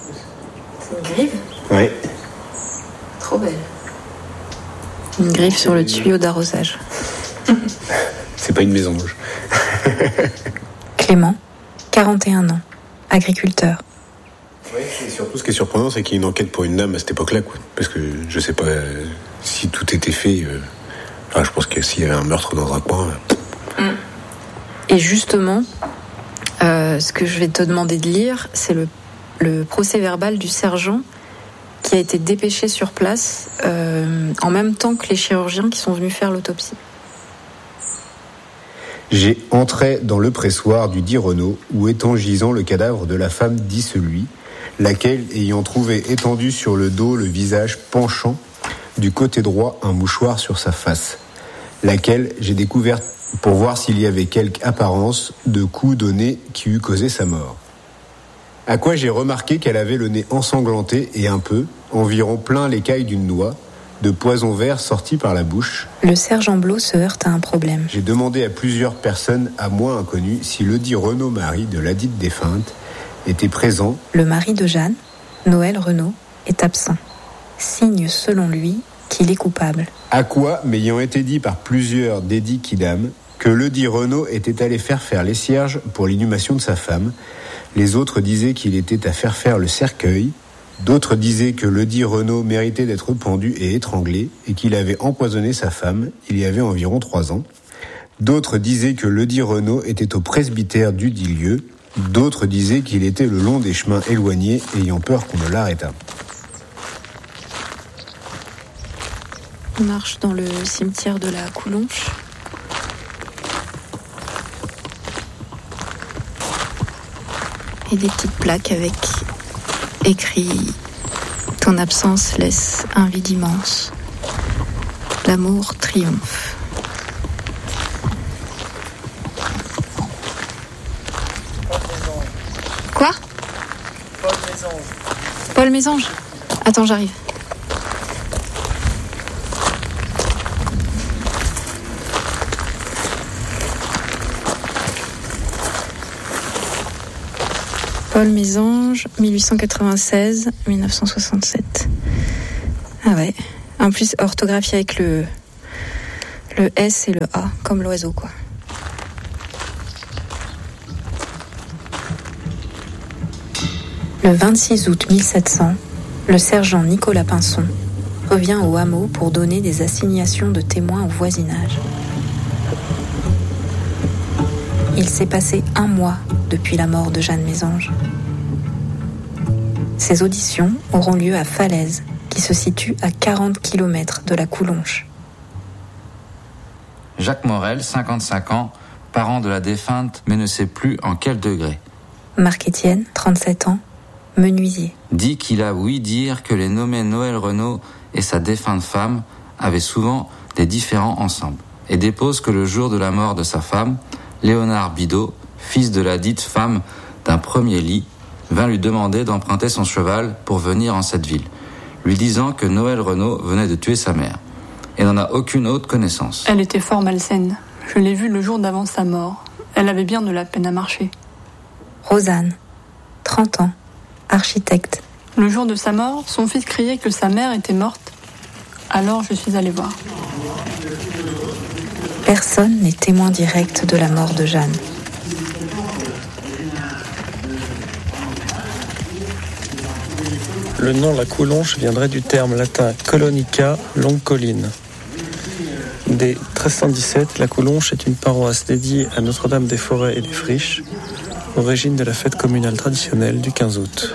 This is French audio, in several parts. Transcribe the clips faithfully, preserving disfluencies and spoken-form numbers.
C'est une griffe ? Oui. Trop belle. Une griffe sur le tuyau d'arrosage. C'est pas une mésange. Clément, quarante et un ans, agriculteur. Oui, et surtout ce qui est surprenant, c'est qu'il y a une enquête pour une dame à cette époque-là, quoi. Parce que je sais pas euh, si tout était fait. Euh... Enfin, je pense que s'il y avait un meurtre dans un coin. Euh... Et justement, euh, ce que je vais te demander de lire, c'est le, le procès-verbal du sergent qui a été dépêché sur place euh, en même temps que les chirurgiens qui sont venus faire l'autopsie. J'ai entré dans le pressoir du dit Renaud, où étant gisant le cadavre de la femme dit celui, laquelle, ayant trouvé étendu sur le dos le visage penchant, du côté droit un mouchoir sur sa face, laquelle j'ai découverte pour voir s'il y avait quelque apparence de coup donné qui eût causé sa mort. À quoi j'ai remarqué qu'elle avait le nez ensanglanté et un peu, environ plein l'écaille d'une noix, de poison vert sorti par la bouche. Le sergent Blot se heurte à un problème. J'ai demandé à plusieurs personnes à moi inconnues si le dit Renaud Marie de ladite défunte était présent. Le mari de Jeanne, Noël Renaud, est absent. Signe selon lui qu'il est coupable. À quoi, m'ayant été dit par plusieurs dédits quidam, que le dit Renaud était allé faire faire les cierges pour l'inhumation de sa femme. Les autres disaient qu'il était à faire faire le cercueil. D'autres disaient que le dit Renaud méritait d'être pendu et étranglé et qu'il avait empoisonné sa femme il y avait environ trois ans. D'autres disaient que le dit Renaud était au presbytère du dit lieu. D'autres disaient qu'il était le long des chemins éloignés, ayant peur qu'on ne l'arrêtât. On marche dans le cimetière de la Coulonche. Et des petites plaques avec écrit « Ton absence laisse un vide immense. L'amour triomphe. » Quoi ? Paul Mésange. Paul Mésange ? Attends, j'arrive. Paul Mésange, mille huit cent quatre-vingt-seize à mille neuf cent soixante-sept. Ah ouais. En plus, orthographié avec le, le S et le A, comme l'oiseau, quoi. Le vingt-six août mille sept cents, le sergent Nicolas Pinson revient au hameau pour donner des assignations de témoins au voisinage. Il s'est passé un mois depuis la mort de Jeanne Mésange. Ces auditions auront lieu à Falaise, qui se situe à quarante kilomètres de la Coulonche. Jacques Morel, cinquante-cinq ans, parent de la défunte, mais ne sait plus en quel degré. Marc Étienne, trente-sept ans, menuisier. Dit qu'il a ouï dire que les nommés Noël Renaud et sa défunte femme avaient souvent des différends ensemble, et dépose que le jour de la mort de sa femme, Léonard Bidot, fils de la dite femme d'un premier lit, vint lui demander d'emprunter son cheval pour venir en cette ville, lui disant que Noël Renaud venait de tuer sa mère, et n'en a aucune autre connaissance. Elle était fort malsaine. Je l'ai vue le jour d'avant sa mort. Elle avait bien de la peine à marcher. Rosanne, trente ans, architecte. Le jour de sa mort, son fils criait que sa mère était morte. Alors je suis allée voir. Personne n'est témoin direct de la mort de Jeanne. Le nom La Coulonche viendrait du terme latin colonica, longue colline. Dès treize cent dix-sept, La Coulonche est une paroisse dédiée à Notre-Dame des Forêts et des Friches, origine de la fête communale traditionnelle du quinze août.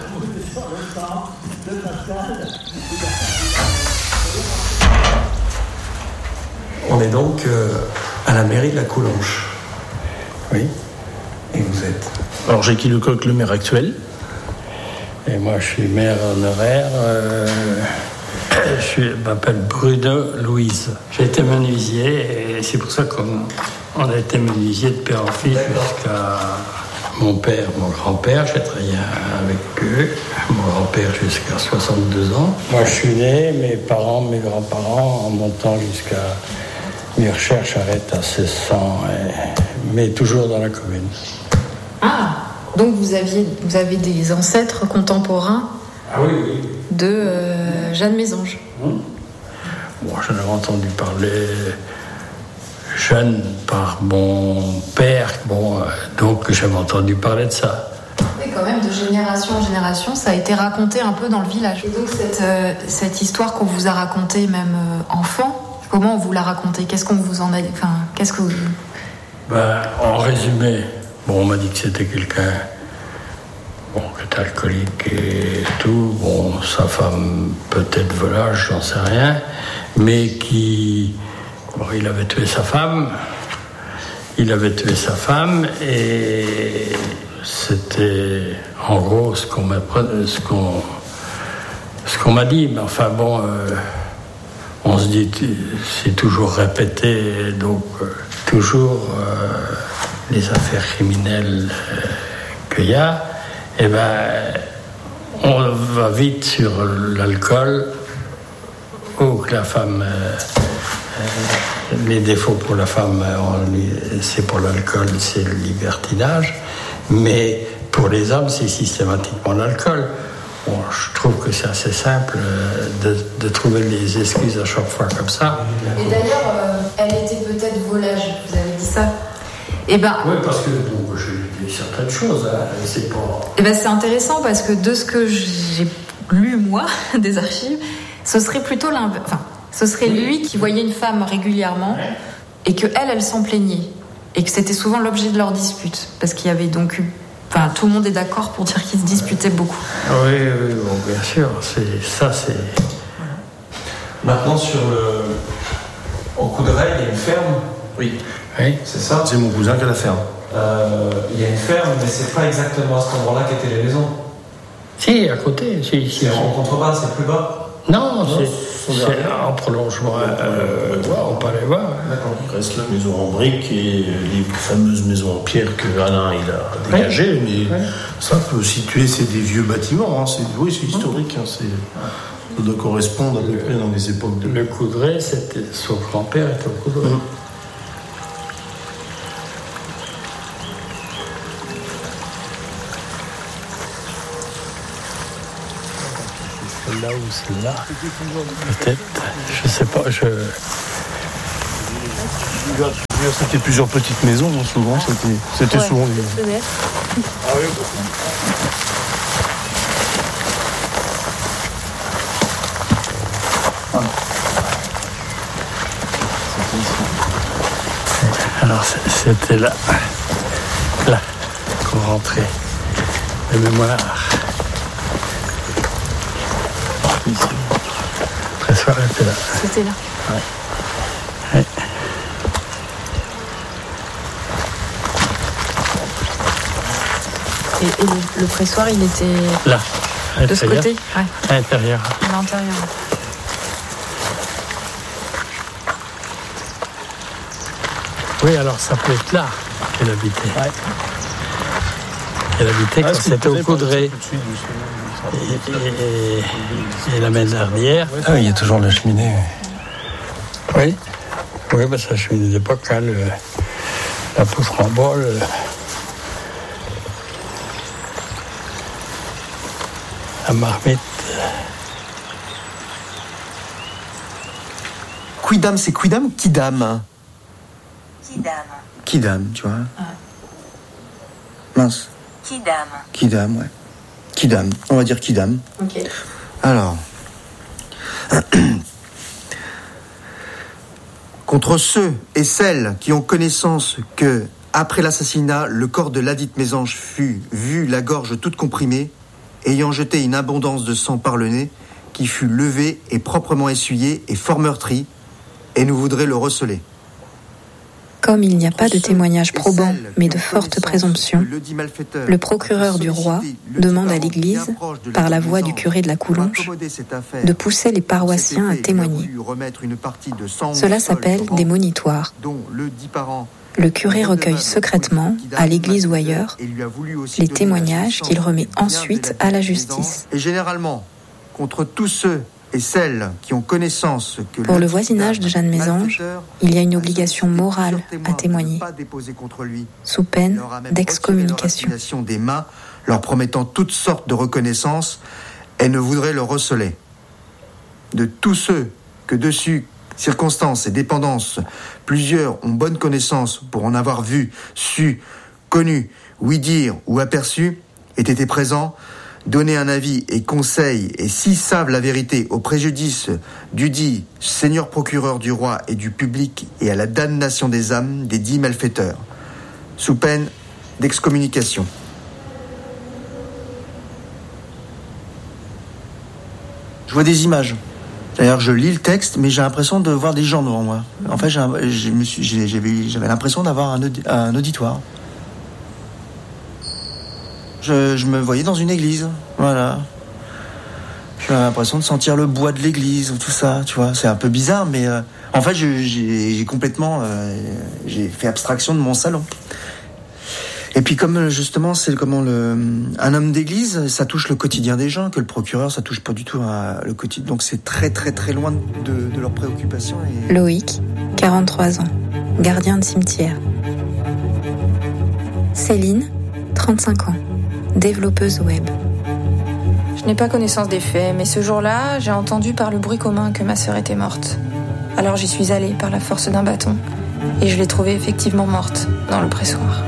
On est donc euh, à la mairie de La Coulonche. Oui. Et vous êtes ? Alors j'ai qui le coq, le maire actuel. Et moi, je suis maire honoraire. Euh, je suis, m'appelle Bruno Louise. J'ai été menuisier et c'est pour ça qu'on on a été menuisier de père en fils jusqu'à mon père, mon grand-père. J'ai travaillé avec eux. Mon grand-père jusqu'à soixante-deux ans. Moi, je suis né, mes parents, mes grands-parents, en montant jusqu'à... Mes recherches arrêtent à seize cents, et... mais toujours dans la commune. Ah, donc vous, aviez, vous avez des ancêtres contemporains Ah oui, oui. de euh, Jeanne Mésange. Mmh. Bon, j'en avais entendu parler jeune par mon père, bon, donc j'avais entendu parler de ça. Et quand même, de génération en génération, ça a été raconté un peu dans le village. Et donc cette, euh, cette histoire qu'on vous a racontée, même euh, enfant, comment on vous l'a racontée? Qu'est-ce qu'on vous en a dit? Enfin, qu'est-ce que vous... Ben, en résumé, bon, on m'a dit que c'était quelqu'un bon, qui était alcoolique et tout. Bon, sa femme, peut-être volage, j'en sais rien, mais qui... Bon, il avait tué sa femme. Il avait tué sa femme et c'était en gros ce qu'on m'a, ce qu'on, ce qu'on m'a dit. Mais enfin bon, euh, on se dit, c'est toujours répété, donc euh, toujours euh, les affaires criminelles euh, qu'il y a. Et ben, on va vite sur l'alcool ou que la femme. Euh, euh, les défauts pour la femme, on, c'est pour l'alcool, c'est le libertinage. Mais pour les hommes, c'est systématiquement l'alcool. Bon, je trouve que c'est assez simple de, de trouver des excuses à chaque fois comme ça. Et d'ailleurs, euh, elle était peut-être volage, vous avez dit ça? Eh ben, oui, parce que bon, j'ai dit certaines choses. Hein, c'est pas... Eh ben, c'est intéressant parce que de ce que j'ai lu, moi, des archives, ce serait plutôt l'inverse. Enfin, ce serait oui. lui qui voyait une femme régulièrement ouais. et que elle, elle s'en plaignait. Et que c'était souvent l'objet de leur dispute. Parce qu'il y avait donc eu... Enfin, tout le monde est d'accord pour dire qu'ils se disputaient beaucoup. Oui, oui, bon, bien sûr. C'est, ça, c'est... Maintenant, sur le... Au Coudray, il y a une ferme. Oui. Oui. C'est ça? C'est mon cousin qui a la ferme. Euh, il y a une ferme, mais c'est pas exactement à cet endroit-là qu'étaient les maisons. Si, à côté. Si, si, c'est en contrebas, c'est plus bas? Non, non c'est, c'est en prolongement. Euh, euh, on peut aller voir. D'accord. Il reste la maison en briques et les fameuses maisons en pierre que Alain il a dégagées. Oui. Mais oui. ça peut situer, c'est des vieux bâtiments. Hein. C'est, oui, c'est historique. Hein. C'est, ça doit correspondre à peu près dans les époques de... Le Coudray, c'était, son grand-père était au Coudray. Mmh. Là ou celle-là, peut-être, je sais pas, je... C'était plusieurs petites maisons, souvent, c'était, c'était ouais, souvent des maisons. Ah oui, alors c'était là, là, qu'on rentrait, les mémoires. Le pressoir était là. C'était là. Ouais. Ouais. Et, et le, le pressoir, il était là. De ce côté, ouais. À l'intérieur. À l'intérieur. Oui, alors ça peut être là qu'elle habitait. Ouais. Elle habitait ah, quand c'était au Coudray. Et, et, et la maison dernière. Ah oui, il y a toujours la cheminée. Oui, oui, bah, c'est la cheminée d'époque, hein, le, la poutre en bois. Le... La marmite. Quidam, c'est quidam ou quidam? Quidam. Quidam, tu vois. Ouais. Mince. Quidam. Quidam, ouais. Quidam, on va dire quidam. Ok. Alors. Contre ceux et celles qui ont connaissance que, après l'assassinat, le corps de ladite Mésange fut vu la gorge toute comprimée, ayant jeté une abondance de sang par le nez, qui fut levé et proprement essuyé et fort meurtri, et nous voudrait le receler. Comme il n'y a pas de témoignages probants, mais de fortes présomptions, le procureur du roi demande à l'Église, par la voix du curé de la Coulonche, de pousser les paroissiens à témoigner. Cela s'appelle des monitoires. Le curé recueille secrètement, à l'église ou ailleurs, les témoignages qu'il remet ensuite à la justice. Et généralement, contre tous ceux et celles qui ont connaissance que... Pour le voisinage de Jeanne Mésange, il y a une obligation morale à témoigner, sous peine d'excommunication. Des mains, leur promettant toutes sortes de reconnaissances elle ne voudrait le receler. De tous ceux que dessus, circonstances et dépendances, plusieurs ont bonne connaissance pour en avoir vu, su, connu, ouï dire ou aperçu, aient été présents, donner un avis et conseil, et si savent la vérité au préjudice du dit Seigneur procureur du roi et du public et à la damnation des âmes des dix malfaiteurs, sous peine d'excommunication. Je vois des images. D'ailleurs, je lis le texte, mais j'ai l'impression de voir des gens devant moi. En fait, j'ai, je me suis, j'ai, j'avais, j'avais l'impression d'avoir un, audi- un auditoire. Je, je me voyais dans une église, voilà. J'avais l'impression de sentir le bois de l'église ou tout ça, tu vois. C'est un peu bizarre, mais euh, en fait, je, j'ai, j'ai complètement, euh, j'ai fait abstraction de mon salon. Et puis comme justement, c'est comment le, un homme d'église, ça touche le quotidien des gens, que le procureur, ça touche pas du tout à, le quotidien. Donc c'est très très très loin de, de leurs préoccupations. Et... Loïc, quarante-trois ans, gardien de cimetière. Céline, trente-cinq ans, développeuse web. Je n'ai pas connaissance des faits, mais ce jour-là, j'ai entendu par le bruit commun que ma sœur était morte. Alors j'y suis allée par la force d'un bâton, et je l'ai trouvée effectivement morte dans le pressoir.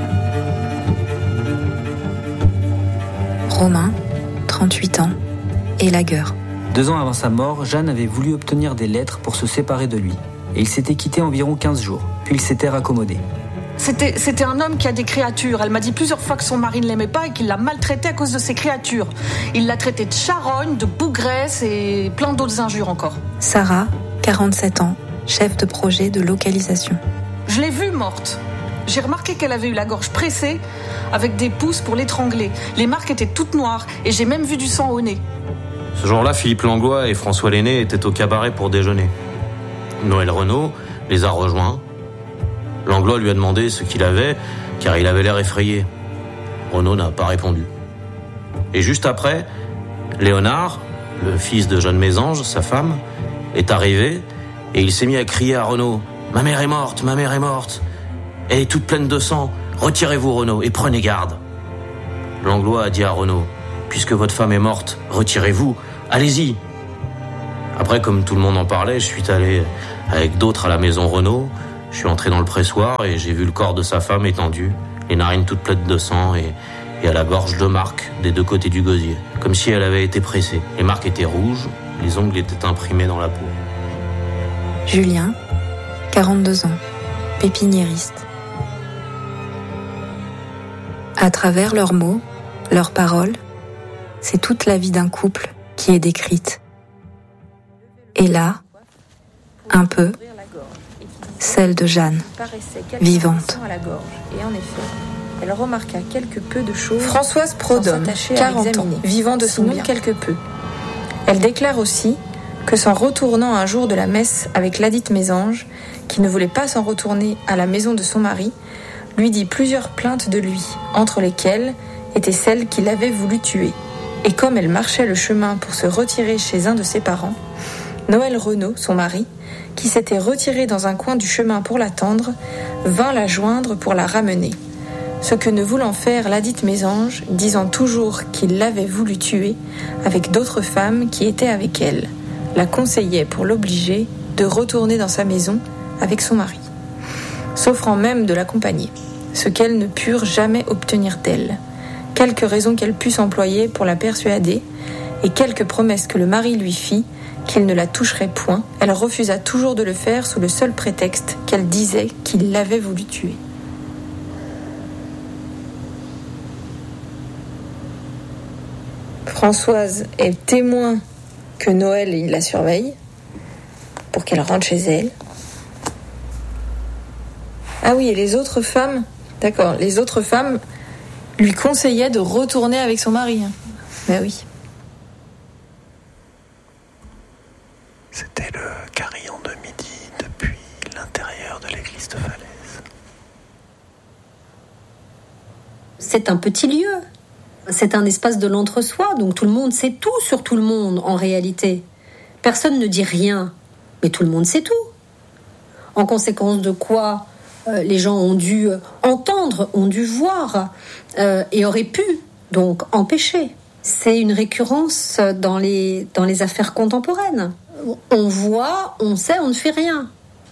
Romain, trente-huit ans, élagueur. Deux ans avant sa mort, Jeanne avait voulu obtenir des lettres pour se séparer de lui. Et ils s'étaient quittés environ quinze jours, puis ils s'étaient raccommodés. C'était, c'était un homme qui a des créatures. Elle m'a dit plusieurs fois que son mari ne l'aimait pas et qu'il l'a maltraité à cause de ses créatures. Il l'a traité de charogne, de bougresse et plein d'autres injures encore. Sarah, quarante-sept ans, chef de projet de localisation. Je l'ai vue morte. J'ai remarqué qu'elle avait eu la gorge pressée avec des pouces pour l'étrangler. Les marques étaient toutes noires et j'ai même vu du sang au nez. Ce jour-là, Philippe Langlois et François Lenné étaient au cabaret pour déjeuner. Noël Renaud les a rejoints. Langlois lui a demandé ce qu'il avait, car il avait l'air effrayé. Renaud n'a pas répondu. Et juste après, Léonard, le fils de Jeanne Mésange, sa femme, est arrivé et il s'est mis à crier à Renaud « Ma mère est morte, ma mère est morte !» Elle est toute pleine de sang. Retirez-vous, Renaud, et prenez garde. Langlois a dit à Renaud, puisque votre femme est morte, retirez-vous, allez-y. Après, comme tout le monde en parlait, je suis allé avec d'autres à la maison Renaud. Je suis entré dans le pressoir et j'ai vu le corps de sa femme étendu, les narines toutes pleines de sang et, et à la gorge deux marques des deux côtés du gosier, comme si elle avait été pressée. Les marques étaient rouges, les ongles étaient imprimés dans la peau. Julien, quarante-deux ans, pépiniériste. À travers leurs mots, leurs paroles, c'est toute la vie d'un couple qui est décrite. Et là, un peu, celle de Jeanne, vivante. Et en effet, elle remarqua quelque peu de choses. Françoise Prodhomme, quarante ans, vivant de son nom quelque peu. Elle déclare aussi que s'en retournant un jour de la messe avec ladite Mésange, qui ne voulait pas s'en retourner à la maison de son mari, lui dit plusieurs plaintes de lui, entre lesquelles était celle qui l'avait voulu tuer. Et comme elle marchait le chemin pour se retirer chez un de ses parents, Noël Renaud, son mari, qui s'était retiré dans un coin du chemin pour l'attendre, vint la joindre pour la ramener. Ce que ne voulant faire ladite Mésange, disant toujours qu'il l'avait voulu tuer, avec d'autres femmes qui étaient avec elle, la conseillait pour l'obliger de retourner dans sa maison avec son mari, s'offrant même de l'accompagner, ce qu'elles ne purent jamais obtenir d'elle. Quelques raisons qu'elle put s'employer pour la persuader, et quelques promesses que le mari lui fit, qu'il ne la toucherait point, elle refusa toujours de le faire sous le seul prétexte qu'elle disait qu'il l'avait voulu tuer. Françoise est témoin que Noël il la surveille pour qu'elle rentre chez elle. Ah oui, et les autres femmes, d'accord, les autres femmes lui conseillaient de retourner avec son mari. Ben oui. C'était le carillon de midi depuis l'intérieur de l'église de Falaise. C'est un petit lieu. C'est un espace de l'entre-soi, donc tout le monde sait tout sur tout le monde en réalité. Personne ne dit rien, mais tout le monde sait tout. En conséquence de quoi, euh, les gens ont dû entendre, ont dû voir, euh, et auraient pu donc empêcher. c'est une récurrence dans les, dans les affaires contemporaines. On voit, on sait, on ne fait rien.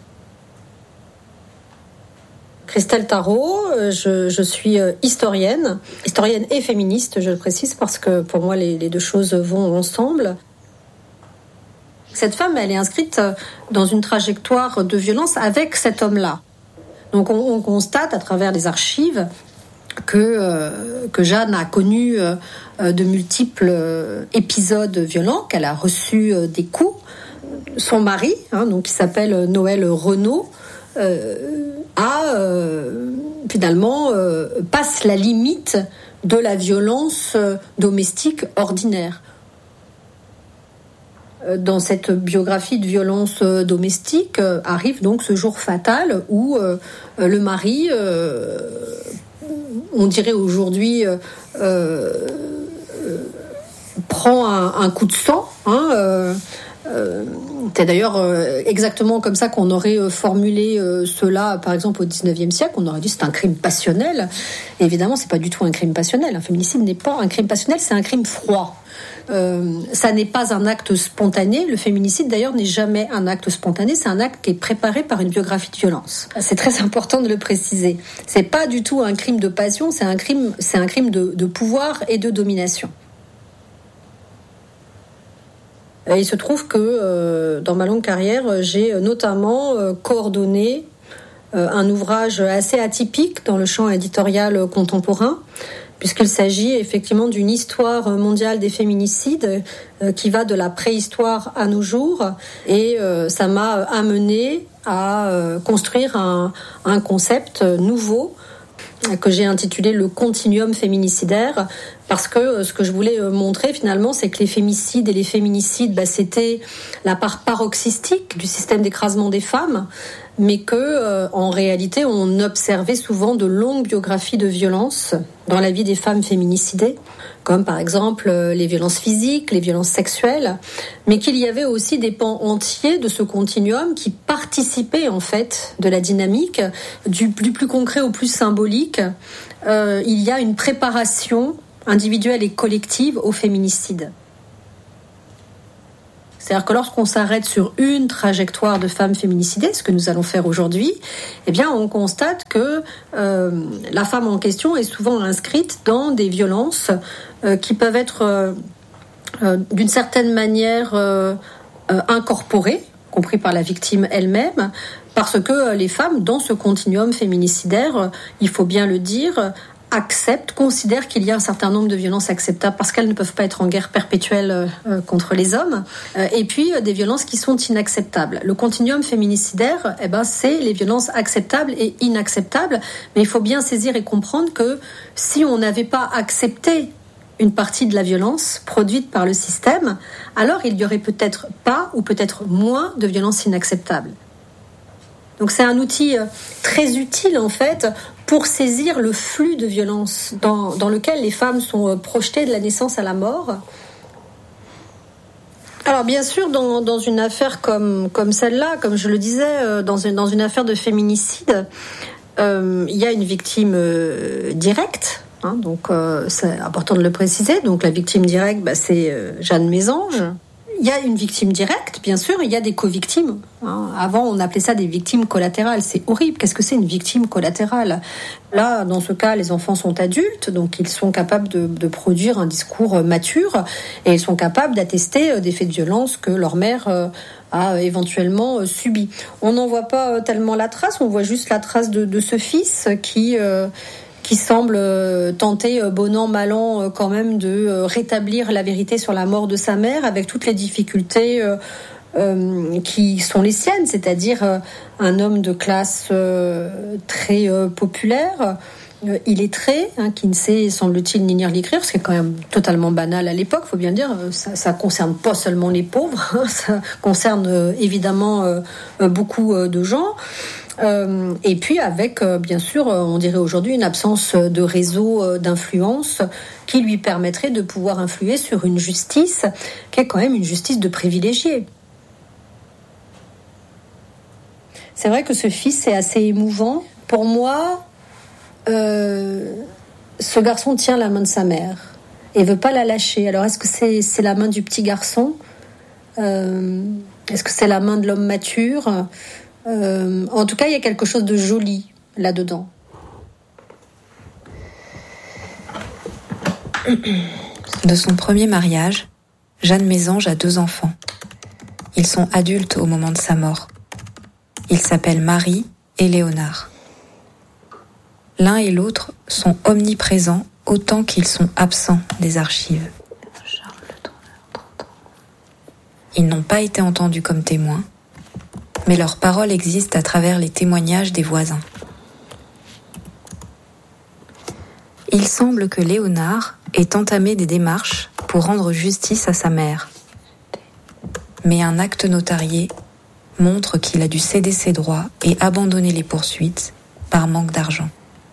Christelle Tarot, je, je suis historienne, historienne et féministe, je le précise, parce que pour moi les, les deux choses vont ensemble. Cette femme, elle est inscrite dans une trajectoire de violence avec cet homme-là. Donc on, on constate à travers les archives que, euh, que Jeanne a connu euh, de multiples épisodes violents, qu'elle a reçu euh, des coups. Son mari, hein, donc qui s'appelle Noël Renaud, euh, a euh, finalement euh, passe la limite de la violence euh, domestique ordinaire. Dans cette biographie de violence euh, domestique euh, arrive donc ce jour fatal où euh, le mari, euh, on dirait aujourd'hui, euh, euh, prend un, un coup de sang. Hein, euh, Euh, c'est d'ailleurs euh, exactement comme ça qu'on aurait euh, formulé euh, cela, par exemple, au dix-neuvième siècle. On aurait dit c'est un crime passionnel. Et évidemment, c'est pas du tout un crime passionnel. Un féminicide n'est pas un crime passionnel, c'est un crime froid. Euh, ça n'est pas un acte spontané. Le féminicide, d'ailleurs, n'est jamais un acte spontané. C'est un acte qui est préparé par une biographie de violence. C'est très important de le préciser. C'est pas du tout un crime de passion. C'est un crime, c'est un crime de, de pouvoir et de domination. Et il se trouve que euh, dans ma longue carrière, j'ai notamment euh, coordonné euh, un ouvrage assez atypique dans le champ éditorial contemporain, puisqu'il s'agit effectivement d'une histoire mondiale des féminicides euh, qui va de la préhistoire à nos jours. Et euh, ça m'a amené à euh, construire un, un concept nouveau que j'ai intitulé le continuum féminicidaire, parce que ce que je voulais montrer finalement, c'est que les fémicides et les féminicides, bah, c'était la part paroxystique du système d'écrasement des femmes, mais que euh, en réalité, on observait souvent de longues biographies de violences dans la vie des femmes féminicidées, comme par exemple euh, les violences physiques, les violences sexuelles, mais qu'il y avait aussi des pans entiers de ce continuum qui participaient en fait de la dynamique, du, du plus concret au plus symbolique. Euh, il y a une préparation individuelle et collective au féminicide. C'est-à-dire que lorsqu'on s'arrête sur une trajectoire de femmes féminicidées, ce que nous allons faire aujourd'hui, eh bien, on constate que euh, la femme en question est souvent inscrite dans des violences euh, qui peuvent être euh, euh, d'une certaine manière euh, euh, incorporées, compris par la victime elle-même, parce que les femmes, dans ce continuum féminicidaire, il faut bien le dire, acceptent, considèrent qu'il y a un certain nombre de violences acceptables parce qu'elles ne peuvent pas être en guerre perpétuelle euh, contre les hommes, euh, et puis euh, des violences qui sont inacceptables. Le continuum féminicidaire, eh ben, c'est les violences acceptables et inacceptables, mais il faut bien saisir et comprendre que si on n'avait pas accepté une partie de la violence produite par le système, alors il y aurait peut-être pas ou peut-être moins de violences inacceptables. Donc c'est un outil très utile en fait pour saisir le flux de violence dans, dans lequel les femmes sont projetées de la naissance à la mort. Alors bien sûr, dans, dans une affaire comme, comme celle-là, comme je le disais, dans une, dans une affaire de féminicide, euh, il y a une victime euh, directe. Hein, donc euh, c'est important de le préciser. Donc la victime directe, bah, c'est euh, Jeanne Mésange. Il y a une victime directe, bien sûr, il y a des co-victimes. Hein. Avant, on appelait ça des victimes collatérales. C'est horrible. Qu'est-ce que c'est une victime collatérale ? Là, dans ce cas, les enfants sont adultes, donc ils sont capables de, de produire un discours mature et ils sont capables d'attester des faits de violence que leur mère euh, a éventuellement subi. On n'en voit pas tellement la trace, on voit juste la trace de, de ce fils qui... Euh, qui semble tenter, bon an, mal an, quand même, de rétablir la vérité sur la mort de sa mère, avec toutes les difficultés euh, euh, qui sont les siennes, c'est-à-dire euh, un homme de classe euh, très euh, populaire, euh, illettré, hein, qui ne sait, semble-t-il, ni lire ni écrire, ce qui est quand même totalement banal à l'époque, il faut bien le dire. Ça, ça concerne pas seulement les pauvres, hein, ça concerne euh, évidemment euh, beaucoup euh, de gens. Euh, et puis avec, euh, bien sûr, euh, on dirait aujourd'hui une absence de réseau euh, d'influence qui lui permettrait de pouvoir influer sur une justice qui est quand même une justice de privilégiés. C'est vrai que ce fils est assez émouvant. Pour moi, euh, ce garçon tient la main de sa mère. et veut pas la lâcher. Alors est-ce que c'est, c'est la main du petit garçon ? euh, Est-ce que c'est la main de l'homme mature ? euh, En tout cas, il y a quelque chose de joli là-dedans. De son premier mariage, Jeanne Mésange a deux enfants. Ils sont adultes au moment de sa mort. Ils s'appellent Marie et Léonard. L'un et l'autre sont omniprésents autant qu'ils sont absents des archives. Ils n'ont pas été entendus comme témoins, mais leurs paroles existent à travers les témoignages des voisins. Il semble que Léonard ait entamé des démarches pour rendre justice à sa mère. Mais un acte notarié montre qu'il a dû céder ses droits et abandonner les poursuites par manque d'argent.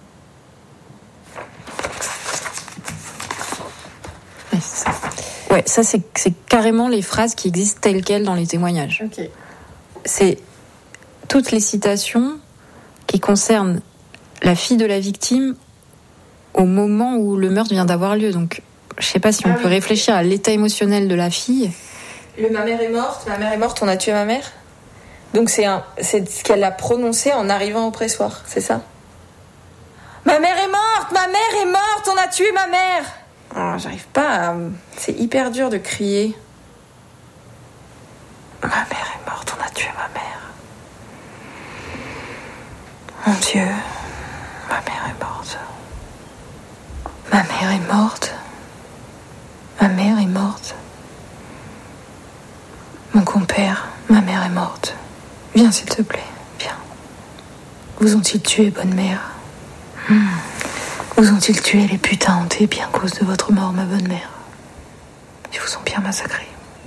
Ouais, ça, ouais, ça c'est, c'est carrément les phrases qui existent telles quelles dans les témoignages. Okay. C'est toutes les citations qui concernent la fille de la victime au moment où le meurtre vient d'avoir lieu. Donc, je sais pas si on ah peut oui. réfléchir à l'état émotionnel de la fille. Le ma mère est morte, ma mère est morte, on a tué ma mère. Donc c'est, un, c'est ce qu'elle a prononcé en arrivant au pressoir, c'est ça ? Ma mère est morte, ma mère est morte, on a tué ma mère. Oh, j'arrive pas à... C'est hyper dur de crier. Ma mère est morte, on a tué ma mère. Mon Dieu, ma mère est morte. Ma mère est morte. Ma mère est morte. Mon compère, ma mère est morte. Viens s'il te plaît, viens. Vous ont-ils tué, bonne mère ? hmm. Vous ont-ils tué les putains hantés bien à cause de votre mort, ma bonne mère ? Ils vous ont bien massacré.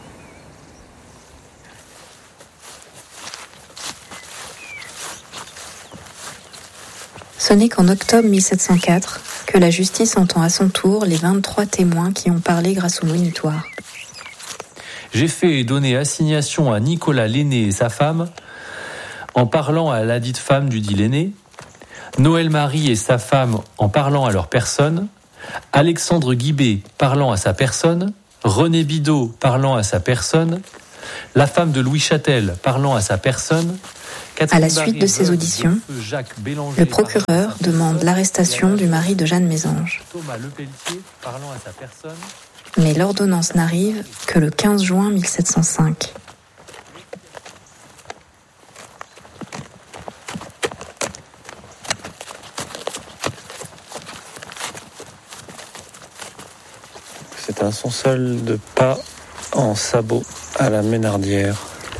Ce n'est qu'en octobre mille sept cent quatre que la justice entend à son tour les vingt-trois témoins qui ont parlé grâce au monitoire. J'ai fait et donné assignation à Nicolas Lenné et sa femme, en parlant à ladite femme du dit Lenné, Noël Marie et sa femme en parlant à leur personne, Alexandre Guibé parlant à sa personne, René Bidot parlant à sa personne, la femme de Louis Châtel parlant à sa personne. À la suite de ces auditions, le procureur demande l'arrestation du mari de Jeanne Mésange. Mais l'ordonnance n'arrive que le quinze juin mille sept cent cinq. C'est un son-sol de pas en sabot à la Ménardière.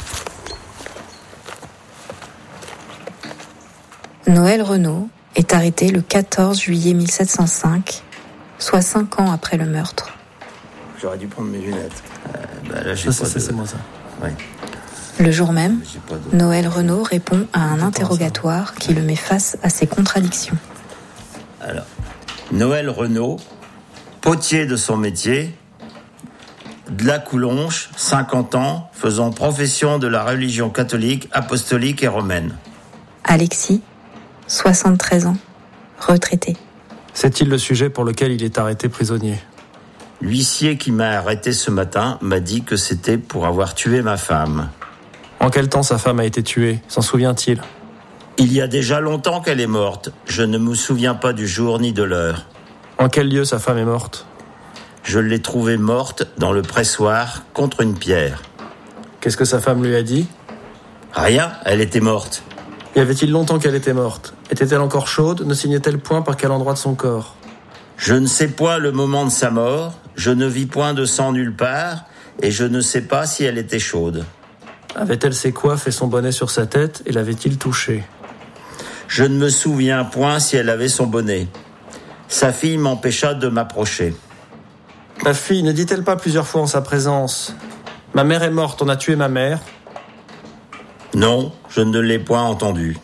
Noël Renaud est arrêté le quatorze juillet mille sept cent cinq, soit cinq ans après le meurtre. J'aurais dû prendre mes lunettes. Euh, bah là, j'ai ça, pas ça, de... c'est moi ça. Ouais. Le jour même, de... Noël Renaud répond à un interrogatoire qui le met face à ses contradictions. Alors, Noël Renaud, potier de son métier, de la Coulonche, cinquante ans, faisant profession de la religion catholique, apostolique et romaine. Alexis, soixante-treize ans, retraité. C'est-il le sujet pour lequel il est arrêté prisonnier ? L'huissier qui m'a arrêté ce matin m'a dit que c'était pour avoir tué ma femme. En quel temps sa femme a été tuée ? S'en souvient-il ? Il y a déjà longtemps qu'elle est morte. Je ne me souviens pas du jour ni de l'heure. En quel lieu sa femme est morte ? Je l'ai trouvée morte dans le pressoir contre une pierre. Qu'est-ce que sa femme lui a dit ? Rien, elle était morte. Y avait-il longtemps qu'elle était morte ? Était-elle encore chaude ? Ne signait-elle point par quel endroit de son corps ? Je ne sais point le moment de sa mort, je ne vis point de sang nulle part, et je ne sais pas si elle était chaude. Avait-elle ses coiffes et son bonnet sur sa tête, et l'avait-il touchée ? Je ne me souviens point si elle avait son bonnet. Sa fille m'empêcha de m'approcher. Ma fille ne dit-elle pas plusieurs fois en sa présence : « Ma mère est morte, on a tué ma mère » ? Non, je ne l'ai point entendu.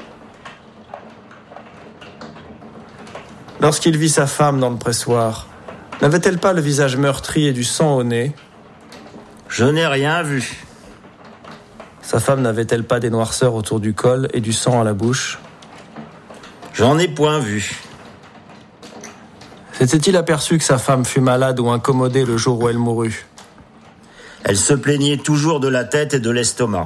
Lorsqu'il vit sa femme dans le pressoir, n'avait-elle pas le visage meurtri et du sang au nez ? Je n'ai rien vu. Sa femme n'avait-elle pas des noirceurs autour du col et du sang à la bouche ? J'en ai point vu. S'était-il aperçu que sa femme fut malade ou incommodée le jour où elle mourut? Elle se plaignait toujours de la tête et de l'estomac.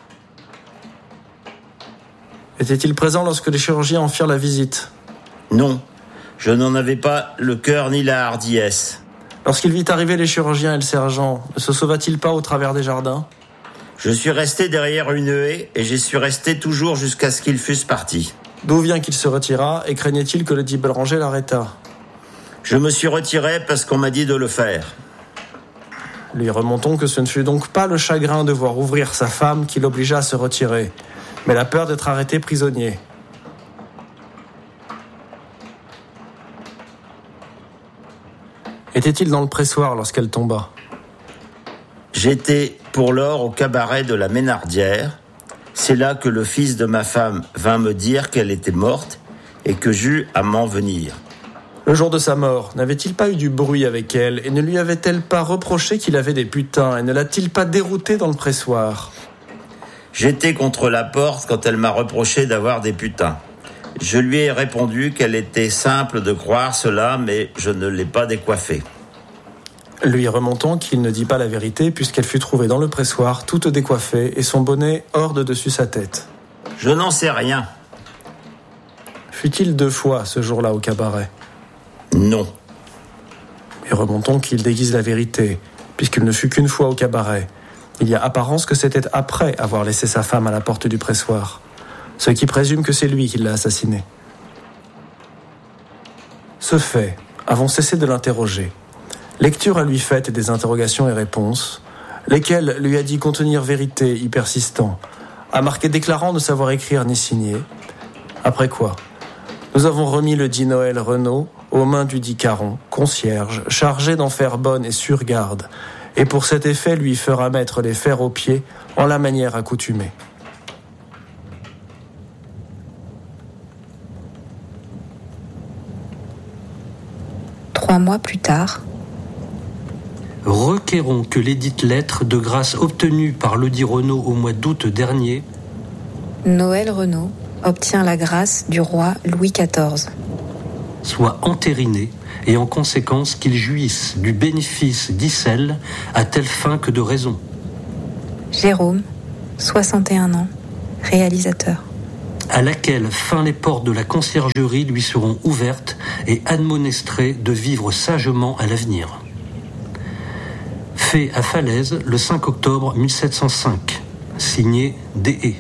Était-il présent lorsque les chirurgiens en firent la visite? Non, je n'en avais pas le cœur ni la hardiesse. Lorsqu'il vit arriver les chirurgiens et le sergent, ne se sauva-t-il pas au travers des jardins? Je suis resté derrière une haie et j'y suis resté toujours jusqu'à ce qu'ils fussent partis. D'où vient qu'il se retira et craignait-il que le dit Béranger l'arrêtât? Je me suis retiré parce qu'on m'a dit de le faire. Lui remontons que ce ne fut donc pas le chagrin de voir ouvrir sa femme qui l'obligea à se retirer, mais la peur d'être arrêté prisonnier. Était-il dans le pressoir lorsqu'elle tomba? J'étais pour lors au cabaret de la Ménardière. C'est là que le fils de ma femme vint me dire qu'elle était morte et que j'eus à m'en venir. Le jour de sa mort, n'avait-il pas eu du bruit avec elle et ne lui avait-elle pas reproché qu'il avait des putains et ne l'a-t-il pas dérouté dans le pressoir? J'étais contre la porte quand elle m'a reproché d'avoir des putains. Je lui ai répondu qu'elle était simple de croire cela, mais je ne l'ai pas décoiffée. Lui remontons qu'il ne dit pas la vérité puisqu'elle fut trouvée dans le pressoir, toute décoiffée et son bonnet hors de dessus sa tête. Je n'en sais rien. Fut-il deux fois ce jour-là au cabaret? Non. Et remontons qu'il déguise la vérité, puisqu'il ne fut qu'une fois au cabaret. Il y a apparence que c'était après avoir laissé sa femme à la porte du pressoir, ce qui présume que c'est lui qui l'a assassinée. Ce fait, avons cessé de l'interroger. Lecture à lui faite des interrogations et réponses, lesquelles lui a dit contenir vérité y persistant, a marqué déclarant ne savoir écrire ni signer. Après quoi, nous avons remis le dit Noël Renaud aux mains du dit Caron, concierge, chargé d'en faire bonne et sûre garde, et pour cet effet lui fera mettre les fers aux pieds en la manière accoutumée. Trois mois plus tard, requérons que l'édite lettre de grâce obtenue par le dit Renaud au mois d'août dernier, Noël Renaud obtient la grâce du roi Louis quatorze, soit entériné et en conséquence qu'il jouisse du bénéfice d'Issel à telle fin que de raison. Jérôme, soixante et un ans, réalisateur. À laquelle fin les portes de la conciergerie lui seront ouvertes et admonestrées de vivre sagement à l'avenir. Fait à Falaise le cinq octobre mille sept cent cinq, signé D E.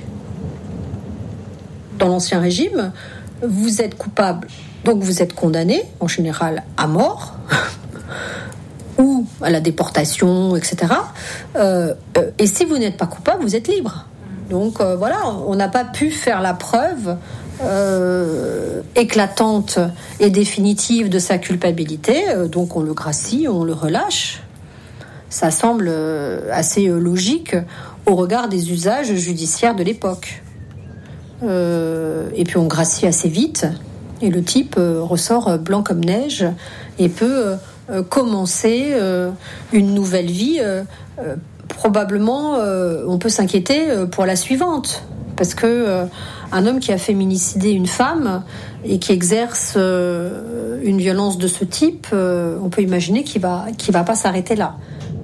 Dans l'Ancien Régime, vous êtes coupable, donc vous êtes condamné, en général à mort, ou à la déportation, et cetera. Euh, euh, et si vous n'êtes pas coupable, vous êtes libre. Donc euh, voilà, on n'a pas pu faire la preuve euh, éclatante et définitive de sa culpabilité, euh, donc on le gracie, on le relâche. Ça semble euh, assez euh, logique au regard des usages judiciaires de l'époque. Euh, et puis on gracie assez vite, et le type euh, ressort blanc comme neige et peut euh, commencer euh, une nouvelle vie. Euh, euh, probablement, euh, on peut s'inquiéter pour la suivante, parce que euh, un homme qui a féminicider une femme et qui exerce euh, une violence de ce type, euh, on peut imaginer qu'il va, qu'il va pas s'arrêter là.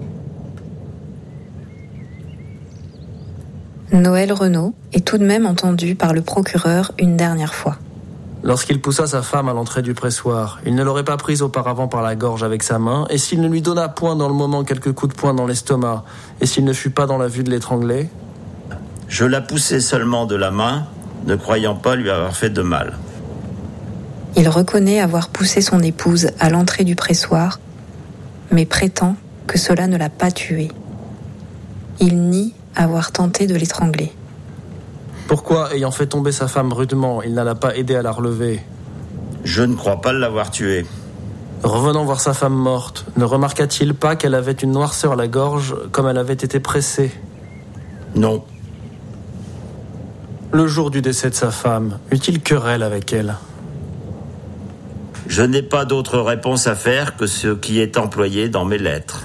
Noël Renaud est tout de même entendu par le procureur une dernière fois. Lorsqu'il poussa sa femme à l'entrée du pressoir, il ne l'aurait pas prise auparavant par la gorge avec sa main, et s'il ne lui donna point dans le moment quelques coups de poing dans l'estomac, et s'il ne fut pas dans la vue de l'étrangler? Je la poussai seulement de la main, ne croyant pas lui avoir fait de mal. Il reconnaît avoir poussé son épouse à l'entrée du pressoir, mais prétend que cela ne l'a pas tuée. Il nie avoir tenté de l'étrangler. Pourquoi, ayant fait tomber sa femme rudement, il n'alla pas aider à la relever? Je ne crois pas l'avoir tuée. Revenant voir sa femme morte, ne remarqua-t-il pas qu'elle avait une noirceur à la gorge, comme elle avait été pressée? Non. Le jour du décès de sa femme, eut-il querelle avec elle? Je n'ai pas d'autre réponse à faire que ce qui est employé dans mes lettres.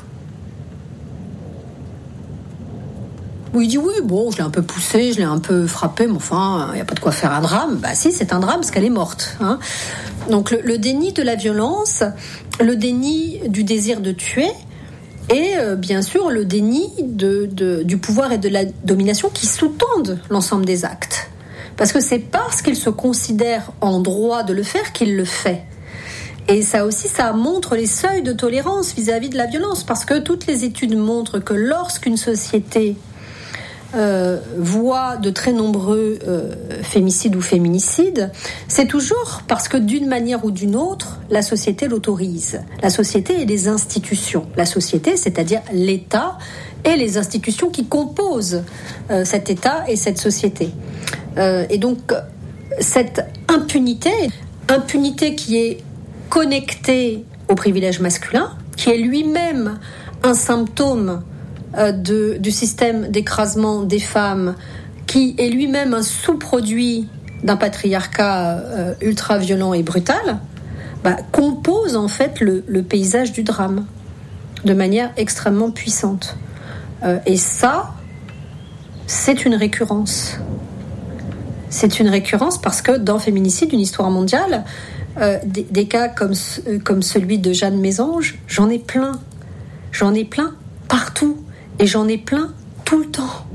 Où il dit oui, bon, je l'ai un peu poussé, je l'ai un peu frappé, mais enfin, il n'y a pas de quoi faire un drame. Bah si, c'est un drame parce qu'elle est morte. Hein. Donc le, le déni de la violence, le déni du désir de tuer, et euh, bien sûr le déni de, de, du pouvoir et de la domination qui sous-tendent l'ensemble des actes. Parce que c'est parce qu'il se considère en droit de le faire qu'il le fait. Et ça aussi, ça montre les seuils de tolérance vis-à-vis de la violence, parce que toutes les études montrent que lorsqu'une société euh, voit de très nombreux euh, fémicides ou féminicides, c'est toujours parce que d'une manière ou d'une autre, la société l'autorise. La société et les institutions. La société, c'est-à-dire l'État et les institutions qui composent euh, cet État et cette société. Euh, et donc, cette impunité, impunité qui est connecté au privilège masculin, qui est lui-même un symptôme euh, de, du système d'écrasement des femmes, qui est lui-même un sous-produit d'un patriarcat euh, ultra-violent et brutal, bah, compose en fait le, le paysage du drame de manière extrêmement puissante. Euh, et ça, c'est une récurrence. C'est une récurrence parce que dans Féminicide, une histoire mondiale, Euh, des, des cas comme, euh, comme celui de Jeanne Mésange, j'en ai plein. J'en ai plein partout. Et j'en ai plein tout le temps.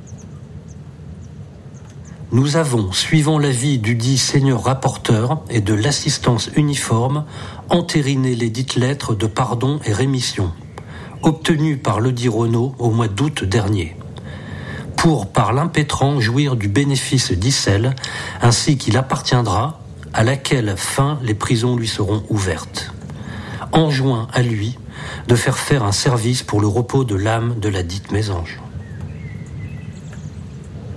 Nous avons, suivant l'avis du dit seigneur rapporteur et de l'assistance uniforme, entériné les dites lettres de pardon et rémission, obtenues par le dit Renaud au mois d'août dernier, pour, par l'impétrant, jouir du bénéfice d'Issel, ainsi qu'il appartiendra, à laquelle fin les prisons lui seront ouvertes. Enjoint à lui de faire faire un service pour le repos de l'âme de la dite Mésange.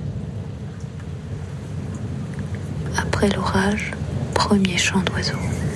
Après l'orage, premier chant d'oiseau.